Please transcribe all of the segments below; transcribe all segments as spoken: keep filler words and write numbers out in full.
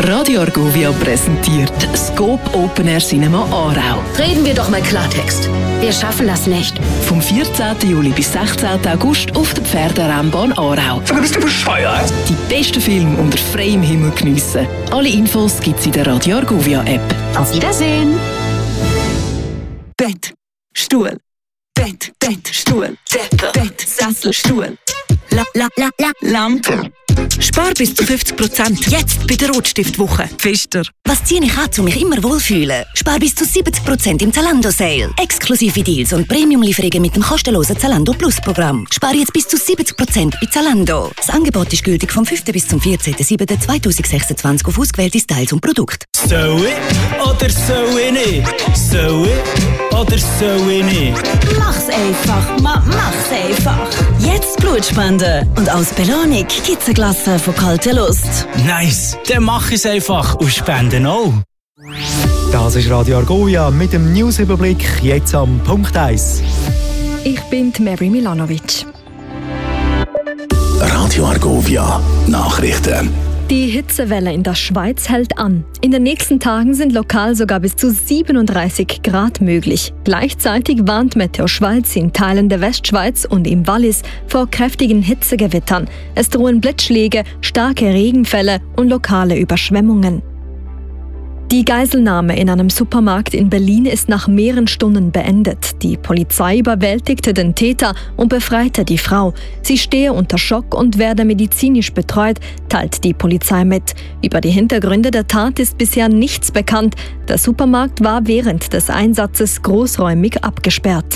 Radio Argovia präsentiert Scope Open Air Cinema Aarau. Reden wir doch mal Klartext. Wir schaffen das nicht. Vom vierzehnten Juli bis sechzehnten August auf der Pferderennbahn Aarau. Sag, bist du bescheuert? Die besten Filme unter freiem Himmel geniessen. Alle Infos gibt's in der Radio Argovia App. Auf Wiedersehen. Bett, Stuhl, Bett, Bett, Stuhl, Bett, Bett, Sessel, Stuhl, la, la, la, la, Lampe. Spar bis zu fünfzig Prozent. Jetzt bei der Rotstiftwoche. Pfister. Was ziehe ich an, um mich immer wohlfühlen? Spar bis zu siebzig Prozent im Zalando-Sale. Exklusive Deals und Premium-Lieferungen mit dem kostenlosen Zalando Plus-Programm. Spar jetzt bis zu siebzig Prozent bei Zalando. Das Angebot ist gültig vom fünften bis zum vierzehnten siebten zweitausendsechsundzwanzig auf ausgewählte Styles und Produkte. So it oder so it nicht? So it oder so it nicht? Mach's einfach, ma, mach's einfach. Jetzt Blutspenden. Und als Belohnung gibt's eine Klasse von kalter Lust. Nice, dann mach es einfach und spenden auch. Das ist Radio Argovia mit dem Newsüberblick jetzt am Punkt eins. Ich bin Mary Milanovic. Radio Argovia Nachrichten. Die Hitzewelle in der Schweiz hält an. In den nächsten Tagen sind lokal sogar bis zu siebenunddreißig Grad möglich. Gleichzeitig warnt Meteo Schweiz in Teilen der Westschweiz und im Wallis vor kräftigen Hitzegewittern. Es drohen Blitzschläge, starke Regenfälle und lokale Überschwemmungen. Die Geiselnahme in einem Supermarkt in Berlin ist nach mehreren Stunden beendet. Die Polizei überwältigte den Täter und befreite die Frau. Sie stehe unter Schock und werde medizinisch betreut, teilt die Polizei mit. Über die Hintergründe der Tat ist bisher nichts bekannt. Der Supermarkt war während des Einsatzes großräumig abgesperrt.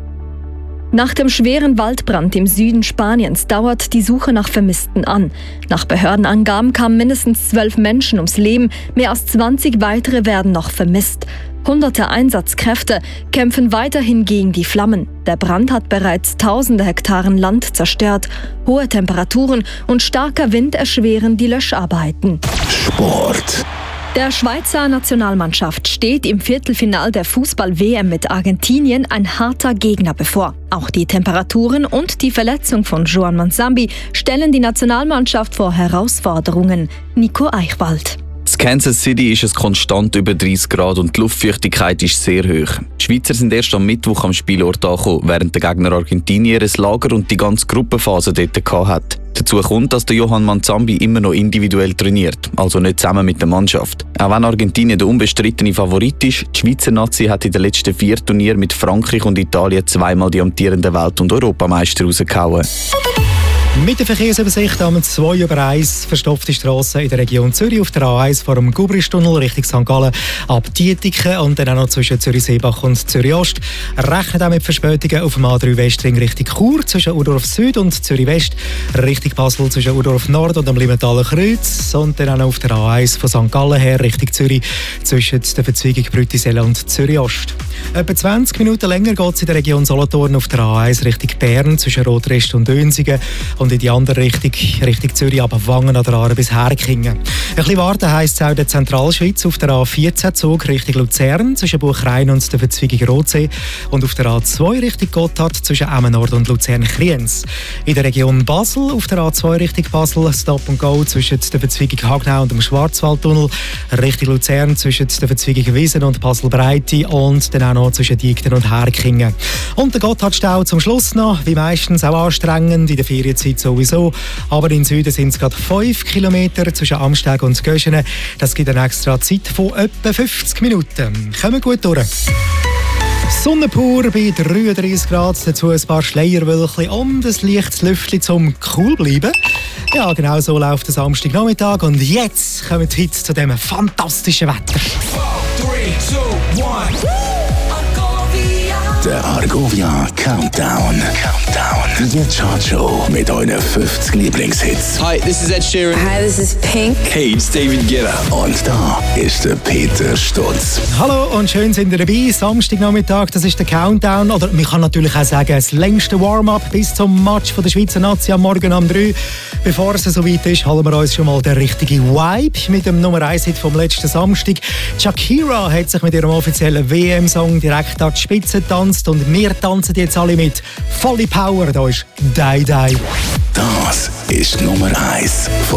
Nach dem schweren Waldbrand im Süden Spaniens dauert die Suche nach Vermissten an. Nach Behördenangaben kamen mindestens zwölf Menschen ums Leben, mehr als zwanzig weitere werden noch vermisst. Hunderte Einsatzkräfte kämpfen weiterhin gegen die Flammen. Der Brand hat bereits tausende Hektaren Land zerstört. Hohe Temperaturen und starker Wind erschweren die Löscharbeiten. Sport. Der Schweizer Nationalmannschaft steht im Viertelfinal der Fußball-W M mit Argentinien ein harter Gegner bevor. Auch die Temperaturen und die Verletzung von Joan Mansambi stellen die Nationalmannschaft vor Herausforderungen. Nico Eichwald. In Kansas City ist es konstant über dreißig Grad und die Luftfeuchtigkeit ist sehr hoch. Die Schweizer sind erst am Mittwoch am Spielort angekommen, während der Gegner Argentinien ein Lager und die ganze Gruppenphase dort hatte. Dazu kommt, dass der Johan Mansambi immer noch individuell trainiert, also nicht zusammen mit der Mannschaft. Auch wenn Argentinien der unbestrittene Favorit ist, die Schweizer Nazi hat in den letzten vier Turnieren mit Frankreich und Italien zweimal die amtierenden Welt- und Europameister rausgehauen. Mit der Verkehrsübersicht am zwei über eins verstopfte Strassen in der Region Zürich auf der A eins vor dem Gubristunnel Richtung Sankt Gallen ab Dietiken und dann auch noch zwischen Zürich-Seebach und Zürich-Ost. Rechnet auch mit Verspätungen auf dem A drei Westring Richtung Chur zwischen Urdorf Süd und Zürich-West, Richtung Basel zwischen Urdorf Nord und dem Limentaler Kreuz und dann auch noch auf der A eins von Sankt Gallen her Richtung Zürich zwischen der Verzweigung Brüttiselle und Zürich-Ost. Etwa zwanzig Minuten länger geht es in der Region Solothurn auf der A eins Richtung Bern zwischen Rotrest und Dönsigen und in die andere Richtung, Richtung Zürich, ab Wangen an der Aare bis Herkingen. Ein bisschen warten heisst es auch in der Zentralschweiz auf der A vierzehn Zug Richtung Luzern zwischen Buchrein und der Verzweigung Rotsee und auf der A zwei Richtung Gotthard zwischen Emmenord und Luzern-Kriens. In der Region Basel auf der A zwei Richtung Basel Stop and Go zwischen der Verzweigung Hagnau und dem Schwarzwaldtunnel, Richtung Luzern zwischen der Verzweigung Wiesen und Basel-Breite und dann auch noch zwischen Diekten und Herkingen. Und der Gotthardstau zum Schluss noch, wie meistens auch anstrengend, in der Ferienzeit sowieso, aber im Süden sind es gerade fünf Kilometer zwischen Amsteg und Göschene. Das gibt eine extra Zeit von etwa fünfzig Minuten. Kommen gut durch. Sonne pur bei dreiunddreißig Grad, dazu ein paar Schleierwölkchen und ein leichtes Lüftchen zum cool bleiben. Ja, genau so läuft der Samstagnachmittag und jetzt kommen wir heute zu diesem fantastischen Wetter. Der Argovia Countdown. Countdown. Die Chartshow mit euren fünfzig Lieblingshits. Hi, this is Ed Sheeran. Hi, this is Pink. Hey, it's David Guetta. Und da ist der Peter Stutz. Hallo und schön sind ihr dabei. Samstagnachmittag, das ist der Countdown. Oder man kann natürlich auch sagen, das längste Warm-up bis zum Match von der Schweizer Nazi am Morgen um drei. Bevor es so weit ist, holen wir uns schon mal den richtigen Vibe mit dem Nummer eins Hit vom letzten Samstag. Shakira hat sich mit ihrem offiziellen W M-Song direkt an die Spitze getanzt und wir tanzen jetzt alle mit. Volle Power, da ist «Die Die». Das ist Nummer eins von